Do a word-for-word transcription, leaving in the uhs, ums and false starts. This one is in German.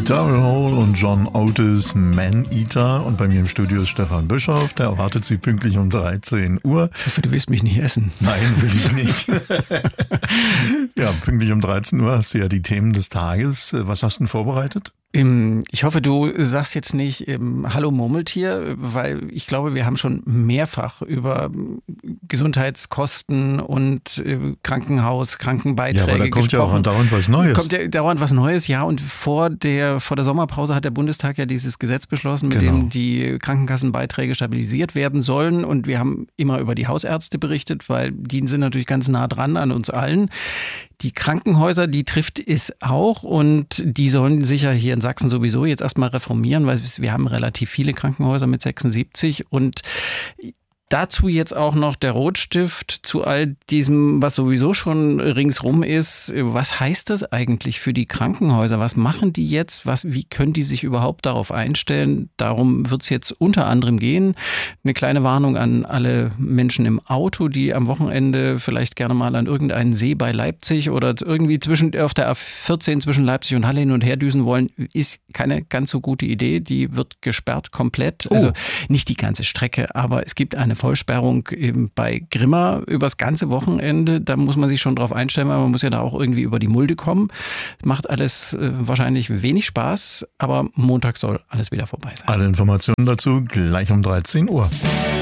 Daryl Hall und John Otis, Man Eater. Und bei mir im Studio ist Stefan Bischoff, der erwartet Sie pünktlich um dreizehn Uhr. Ich hoffe, du willst mich nicht essen. Nein, will ich nicht. Ja, pünktlich um dreizehn Uhr hast du ja die Themen des Tages. Was hast du denn vorbereitet? Ich hoffe, du sagst jetzt nicht Hallo Murmeltier, weil ich glaube, wir haben schon mehrfach über Gesundheitskosten und Krankenhaus, Krankenbeiträge gesprochen. Ja, aber da kommt gesprochen. ja auch dauernd was Neues. Kommt ja dauernd was Neues, ja. Und vor der, vor der Sommerpause hat der Bundestag ja dieses Gesetz beschlossen, mit Genau. dem die Krankenkassenbeiträge stabilisiert werden sollen. Und wir haben immer über die Hausärzte berichtet, weil die sind natürlich ganz nah dran an uns allen. Die Krankenhäuser, die trifft es auch und die sollen sich ja hier in Sachsen sowieso jetzt erstmal reformieren, weil wir haben relativ viele Krankenhäuser mit sechsundsiebzig und dazu jetzt auch noch der Rotstift zu all diesem, was sowieso schon ringsrum ist. Was heißt das eigentlich für die Krankenhäuser? Was machen die jetzt? Was, wie können die sich überhaupt darauf einstellen? Darum wird es jetzt unter anderem gehen. Eine kleine Warnung an alle Menschen im Auto, die am Wochenende vielleicht gerne mal an irgendeinen See bei Leipzig oder irgendwie zwischen auf der A vierzehn zwischen Leipzig und Halle hin und her düsen wollen, ist keine ganz so gute Idee. Die wird gesperrt komplett. Oh. Also nicht die ganze Strecke, aber es gibt eine Vollsperrung eben bei Grimma übers ganze Wochenende. Da muss man sich schon drauf einstellen, weil man muss ja da auch irgendwie über die Mulde kommen. Macht alles äh, wahrscheinlich wenig Spaß, aber Montag soll alles wieder vorbei sein. Alle Informationen dazu gleich um dreizehn Uhr.